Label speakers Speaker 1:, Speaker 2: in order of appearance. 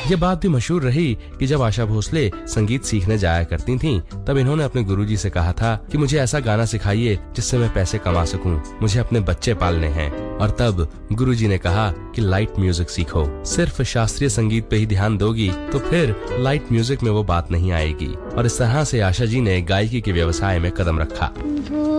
Speaker 1: ये बात भी मशहूर रही कि जब आशा भोसले संगीत सीखने जाया करती थीं, तब इन्होंने अपने गुरुजी से कहा था कि मुझे ऐसा गाना सिखाइए जिससे मैं पैसे कमा सकूं, मुझे अपने बच्चे पालने हैं। और तब गुरुजी ने कहा कि लाइट म्यूजिक सीखो। सिर्फ शास्त्रीय संगीत पे ही ध्यान दोगी तो फिर लाइट म्यूजिक में वो बात नहीं आएगी। और इस तरह से आशा जी ने गायकी के व्यवसाय में कदम रखा।